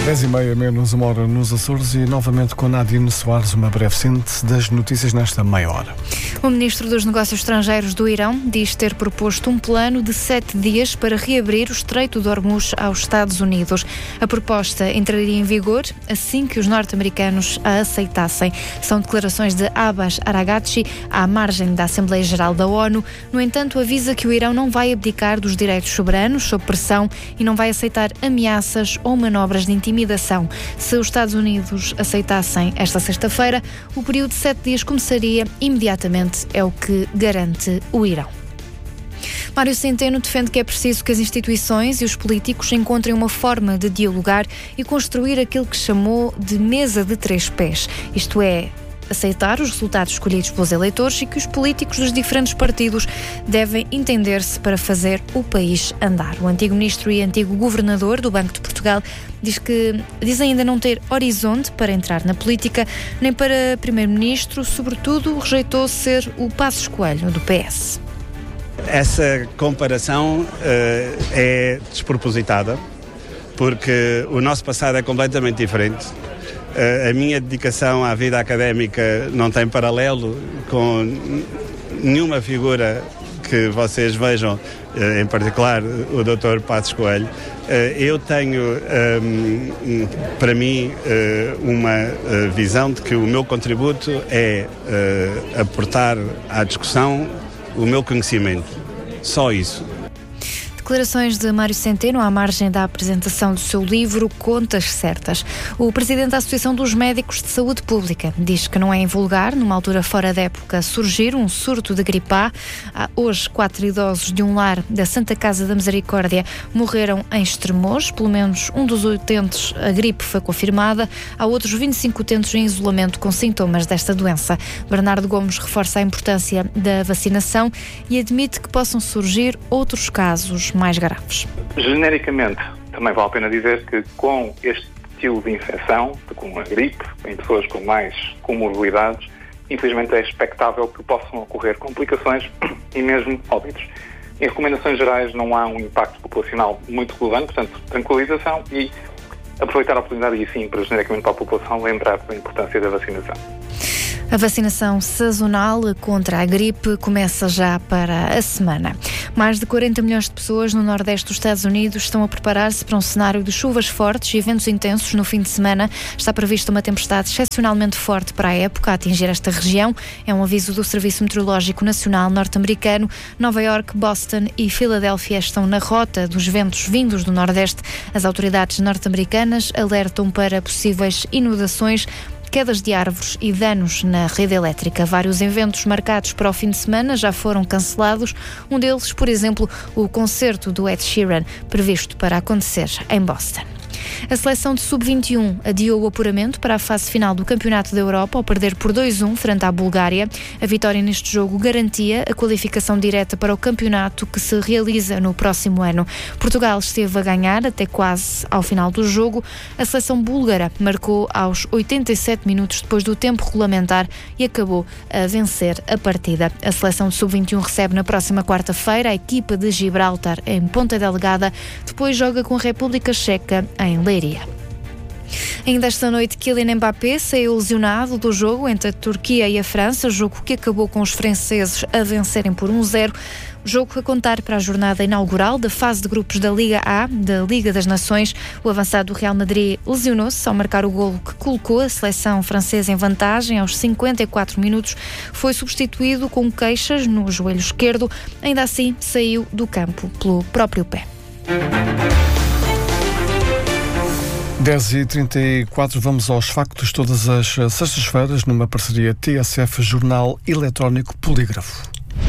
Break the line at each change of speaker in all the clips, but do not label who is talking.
10h30, menos uma hora nos Açores, e novamente com Nadine Soares, uma breve síntese das notícias nesta meia hora.
O Ministro dos Negócios Estrangeiros do Irão diz ter proposto um plano de 7 dias para reabrir o Estreito de Hormuz aos Estados Unidos. A proposta entraria em vigor assim que os norte-americanos a aceitassem. São declarações de Abbas Araghchi à margem da Assembleia Geral da ONU. No entanto, avisa que o Irão não vai abdicar dos direitos soberanos sob pressão e não vai aceitar ameaças ou manobras de intimidação. Se os Estados Unidos aceitassem esta sexta-feira, o período de 7 dias começaria imediatamente, é o que garante o Irão. Mário Centeno defende que é preciso que as instituições e os políticos encontrem uma forma de dialogar e construir aquilo que chamou de mesa de 3 pés, isto é, aceitar os resultados escolhidos pelos eleitores, e que os políticos dos diferentes partidos devem entender-se para fazer o país andar. O antigo ministro e antigo governador do Banco de Portugal diz ainda não ter horizonte para entrar na política, nem para primeiro-ministro, sobretudo rejeitou ser o Passos Coelho do PS.
Essa comparação é despropositada, porque o nosso passado é completamente diferente. A minha dedicação à vida académica não tem paralelo com nenhuma figura que vocês vejam, em particular o Dr. Passos Coelho. Eu tenho, para mim, uma visão de que o meu contributo é aportar à discussão o meu conhecimento. Só isso.
Declarações de Mário Centeno à margem da apresentação do seu livro Contas Certas. O presidente da Associação dos Médicos de Saúde Pública diz que não é invulgar, numa altura fora da época, surgir um surto de gripe A. Hoje, 4 idosos de um lar da Santa Casa da Misericórdia morreram em Estremoz. Pelo menos um dos utentes, a gripe foi confirmada. Há outros 25 utentes em isolamento com sintomas desta doença. Bernardo Gomes reforça a importância da vacinação e admite que possam surgir outros casos mais graves.
Genericamente, também vale a pena dizer que com este estilo de infecção, com a gripe, em pessoas com mais comorbilidades, infelizmente é expectável que possam ocorrer complicações e mesmo óbitos. Em recomendações gerais não há um impacto populacional muito relevante, portanto, tranquilização e aproveitar a oportunidade, e sim, para genericamente para a população, lembrar da importância da vacinação.
A vacinação sazonal contra a gripe começa já para a semana. Mais de 40 milhões de pessoas no nordeste dos Estados Unidos estão a preparar-se para um cenário de chuvas fortes e ventos intensos no fim de semana. Está prevista uma tempestade excepcionalmente forte para a época a atingir esta região. É um aviso do Serviço Meteorológico Nacional norte-americano. Nova Iorque, Boston e Filadélfia estão na rota dos ventos vindos do nordeste. As autoridades norte-americanas alertam para possíveis inundações, quedas de árvores e danos na rede elétrica. Vários eventos marcados para o fim de semana já foram cancelados. Um deles, por exemplo, o concerto do Ed Sheeran, previsto para acontecer em Boston. A seleção de sub-21 adiou o apuramento para a fase final do Campeonato da Europa ao perder por 2-1 frente à Bulgária. A vitória neste jogo garantia a qualificação direta para o campeonato, que se realiza no próximo ano. Portugal esteve a ganhar até quase ao final do jogo. A seleção búlgara marcou aos 87 minutos depois do tempo regulamentar e acabou a vencer a partida. A seleção de sub-21 recebe na próxima quarta-feira a equipa de Gibraltar em Ponta Delgada. Depois joga com a República Checa em Leiria. Ainda esta noite, Kylian Mbappé saiu lesionado do jogo entre a Turquia e a França, jogo que acabou com os franceses a vencerem por 1-0. Jogo a contar para a jornada inaugural da fase de grupos da Liga A, da Liga das Nações. O avançado do Real Madrid lesionou-se ao marcar o golo que colocou a seleção francesa em vantagem aos 54 minutos. Foi substituído com queixas no joelho esquerdo. Ainda assim, saiu do campo pelo próprio pé.
10h34, vamos aos factos todas as sextas-feiras numa parceria TSF Jornal Eletrónico Polígrafo.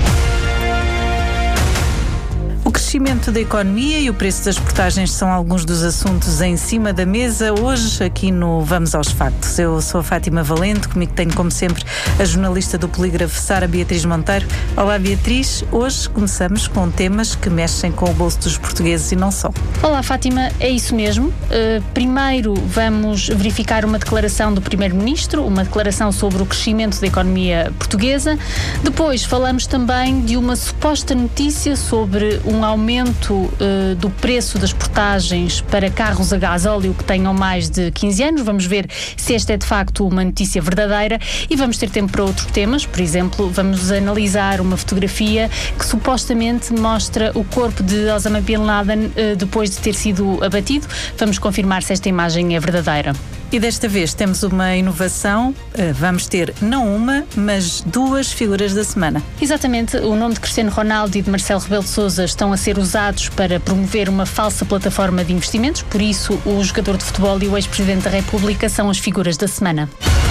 O crescimento da economia e o preço das portagens são alguns dos assuntos em cima da mesa hoje aqui no Vamos aos Factos. Eu sou a Fátima Valente, comigo tenho como sempre a jornalista do Polígrafo Sara Beatriz Monteiro. Olá Beatriz, hoje começamos com temas que mexem com o bolso dos portugueses e não só.
Olá Fátima, é isso mesmo. Primeiro vamos verificar uma declaração do Primeiro-Ministro, uma declaração sobre o crescimento da economia portuguesa. Depois falamos também de uma suposta notícia sobre um um aumento do preço das portagens para carros a gasóleo que tenham mais de 15 anos. Vamos ver se esta é de facto uma notícia verdadeira e vamos ter tempo para outros temas. Por exemplo, vamos analisar uma fotografia que supostamente mostra o corpo de Osama Bin Laden depois de ter sido abatido. Vamos confirmar se esta imagem é verdadeira.
E desta vez temos uma inovação, vamos ter não uma, mas 2 figuras da semana.
Exatamente, o nome de Cristiano Ronaldo e de Marcelo Rebelo de Sousa estão a ser usados para promover uma falsa plataforma de investimentos, por isso o jogador de futebol e o ex-presidente da República são as figuras da semana.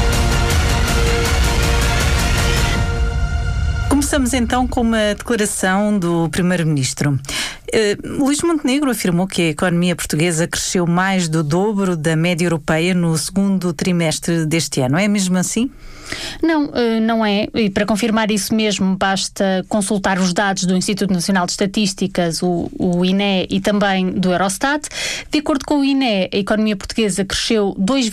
Começamos então com uma declaração do Primeiro-Ministro. Luís Montenegro afirmou que a economia portuguesa cresceu mais do dobro da média europeia no segundo trimestre deste ano. É mesmo assim?
Não, não é. E para confirmar isso mesmo, basta consultar os dados do Instituto Nacional de Estatísticas, o INE, e também do Eurostat. De acordo com o INE, a economia portuguesa cresceu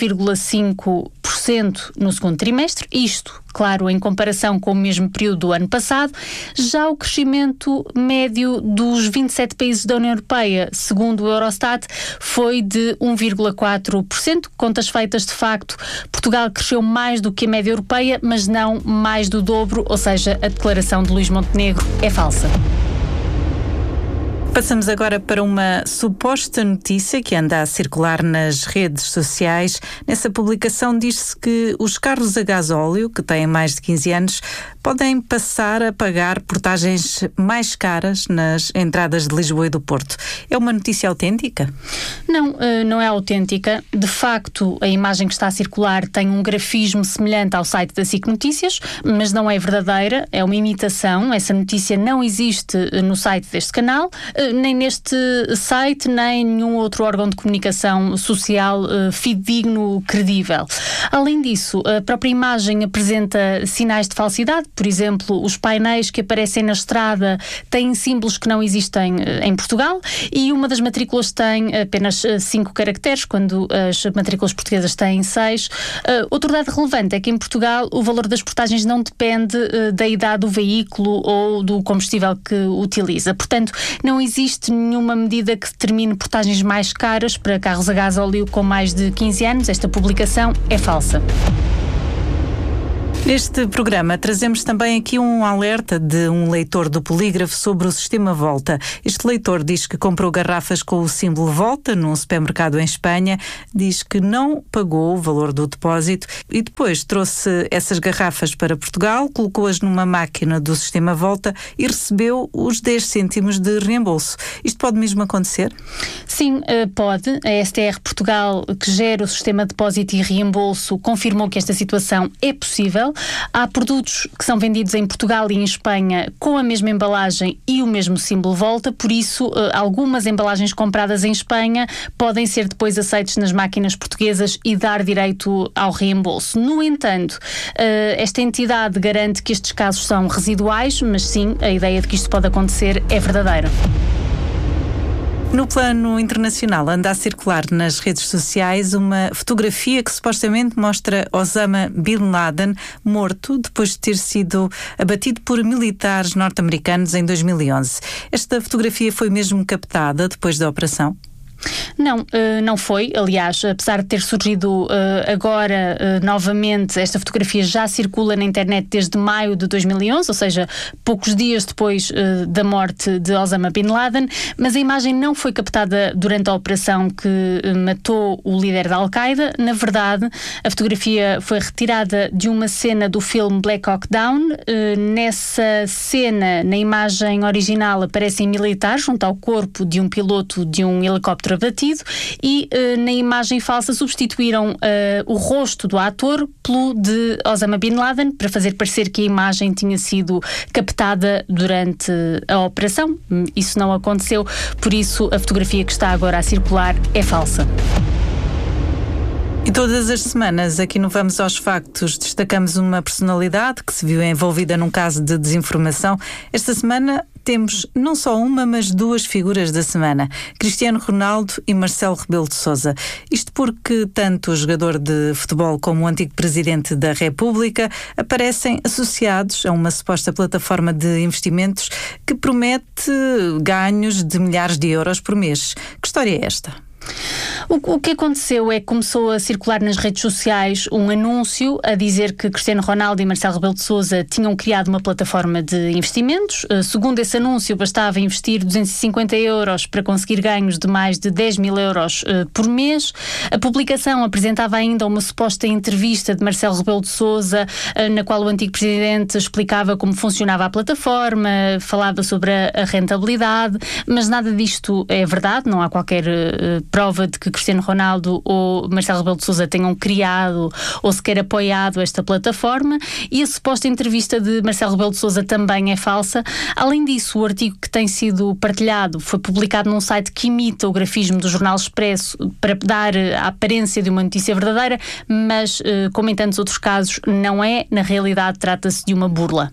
2,5% no segundo trimestre, isto, claro, em comparação com o mesmo período do ano passado. Já o crescimento médio dos 27 países da União Europeia, segundo o Eurostat, foi de 1,4%. Contas feitas, de facto, Portugal cresceu mais do que a média europeia, mas não mais do dobro, ou seja, a declaração de Luís Montenegro é falsa.
Passamos agora para uma suposta notícia que anda a circular nas redes sociais. Nessa publicação diz-se que os carros a gasóleo, que têm mais de 15 anos, podem passar a pagar portagens mais caras nas entradas de Lisboa e do Porto. É uma notícia autêntica?
Não, não é autêntica. De facto, a imagem que está a circular tem um grafismo semelhante ao site da SIC Notícias, mas não é verdadeira, é uma imitação. Essa notícia não existe no site deste canal, nem neste site, nem nenhum outro órgão de comunicação social fidedigno, credível. Além disso, a própria imagem apresenta sinais de falsidade. Por exemplo, os painéis que aparecem na estrada têm símbolos que não existem em Portugal e uma das matrículas tem apenas 5 caracteres, quando as matrículas portuguesas têm 6. Outro dado relevante é que em Portugal o valor das portagens não depende da idade do veículo ou do combustível que utiliza. Portanto, não existe nenhuma medida que determine portagens mais caras para carros a gasóleo com mais de 15 anos. Esta publicação é falsa.
Neste programa trazemos também aqui um alerta de um leitor do Polígrafo sobre o sistema Volta. Este leitor diz que comprou garrafas com o símbolo Volta num supermercado em Espanha, diz que não pagou o valor do depósito e depois trouxe essas garrafas para Portugal, colocou-as numa máquina do sistema Volta e recebeu os 10 cêntimos de reembolso. Isto pode mesmo acontecer?
Sim, pode. A STR Portugal, que gera o sistema de depósito e reembolso, confirmou que esta situação é possível. Há produtos que são vendidos em Portugal e em Espanha com a mesma embalagem e o mesmo símbolo Volta, por isso algumas embalagens compradas em Espanha podem ser depois aceitas nas máquinas portuguesas e dar direito ao reembolso. No entanto, esta entidade garante que estes casos são residuais, mas sim, a ideia de que isto pode acontecer é verdadeira.
No plano internacional, anda a circular nas redes sociais uma fotografia que supostamente mostra Osama Bin Laden morto depois de ter sido abatido por militares norte-americanos em 2011. Esta fotografia foi mesmo captada depois da operação?
Não, não foi. Aliás, apesar de ter surgido agora novamente, esta fotografia já circula na internet desde maio de 2011, ou seja, poucos dias depois da morte de Osama Bin Laden, mas a imagem não foi captada durante a operação que matou o líder da Al-Qaeda. Na verdade, a fotografia foi retirada de uma cena do filme Black Hawk Down. Nessa cena, na imagem original, aparecem militares junto ao corpo de um piloto de um helicóptero abatido e na imagem falsa substituíram o rosto do ator pelo de Osama Bin Laden para fazer parecer que a imagem tinha sido captada durante a operação. Isso não aconteceu, por isso a fotografia que está agora a circular é falsa.
E todas as semanas, aqui no Vamos aos Factos, destacamos uma personalidade que se viu envolvida num caso de desinformação. Esta semana temos não só uma, mas duas figuras da semana, Cristiano Ronaldo e Marcelo Rebelo de Sousa. Isto porque tanto o jogador de futebol como o antigo presidente da República aparecem associados a uma suposta plataforma de investimentos que promete ganhos de milhares de euros por mês. Que história é esta?
O que aconteceu é que começou a circular nas redes sociais um anúncio a dizer que Cristiano Ronaldo e Marcelo Rebelo de Sousa tinham criado uma plataforma de investimentos. Segundo esse anúncio, bastava investir 250 euros para conseguir ganhos de mais de 10 mil euros por mês. A publicação apresentava ainda uma suposta entrevista de Marcelo Rebelo de Sousa, na qual o antigo presidente explicava como funcionava a plataforma, falava sobre a rentabilidade, mas nada disto é verdade, não há qualquer prova de que Cristiano Ronaldo ou Marcelo Rebelo de Sousa tenham criado ou sequer apoiado esta plataforma, e a suposta entrevista de Marcelo Rebelo de Sousa também é falsa. Além disso, o artigo que tem sido partilhado foi publicado num site que imita o grafismo do Jornal Expresso para dar a aparência de uma notícia verdadeira, mas, como em tantos outros casos, não é. Na realidade, trata-se de uma burla.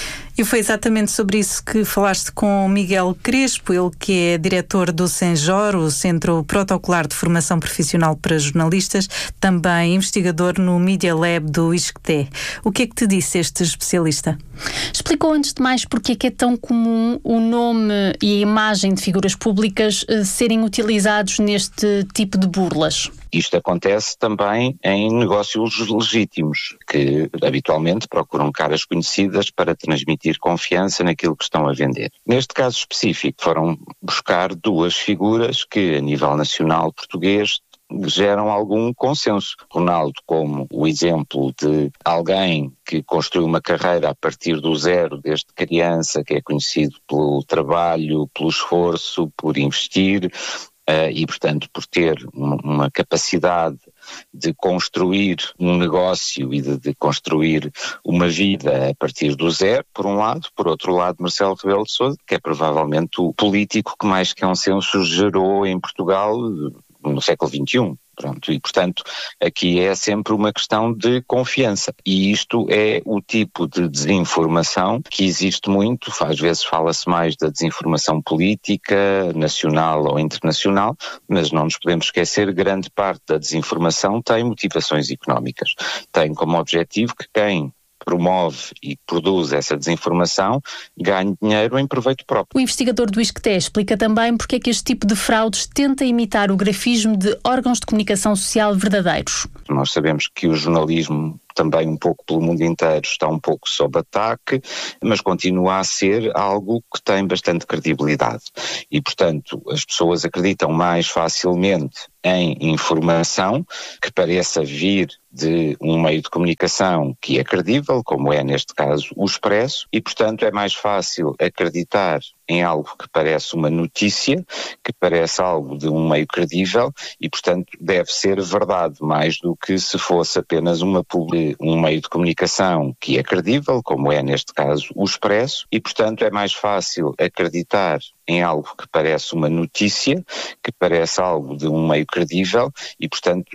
E foi exatamente sobre isso que falaste com Miguel Crespo, ele que é diretor do CENJOR, o Centro Protocolar de Formação Profissional para Jornalistas, também investigador no Media Lab do ISCTE. O que é que te disse este especialista?
Explicou antes de mais porque é que é tão comum o nome e a imagem de figuras públicas serem utilizados neste tipo de burlas.
Isto acontece também em negócios legítimos, que habitualmente procuram caras conhecidas para transmitir confiança naquilo que estão a vender. Neste caso específico, foram buscar duas figuras que, a nível nacional português, geram algum consenso. Ronaldo como o exemplo de alguém que construiu uma carreira a partir do zero, desde criança, que é conhecido pelo trabalho, pelo esforço, por investir, e, portanto, por ter uma capacidade de construir um negócio e de construir uma vida a partir do zero, por um lado. Por outro lado, Marcelo Rebelo de Sousa, que é provavelmente o político que mais consenso gerou em Portugal no século XXI. Pronto, e, portanto, aqui é sempre uma questão de confiança. E isto é o tipo de desinformação que existe muito. Às vezes fala-se mais da desinformação política, nacional ou internacional, mas não nos podemos esquecer, grande parte da desinformação tem motivações económicas. Tem como objetivo que quem promove e produz essa desinformação ganhe dinheiro em proveito próprio.
O investigador do ISCTE explica também porque é que este tipo de fraudes tenta imitar o grafismo de órgãos de comunicação social verdadeiros.
Nós sabemos que o jornalismo, também um pouco pelo mundo inteiro, está um pouco sob ataque, mas continua a ser algo que tem bastante credibilidade. E, portanto, as pessoas acreditam mais facilmente em informação que pareça vir de um meio de comunicação que é credível, como é neste caso o Expresso, e, portanto, é mais fácil acreditar em algo que parece uma notícia, que parece algo de um meio credível e, portanto, deve ser verdade, mais do que se fosse apenas um meio de comunicação que é credível, como é neste caso o Expresso, e, portanto, é mais fácil acreditar em algo que parece uma notícia, que parece algo de um meio credível e, portanto,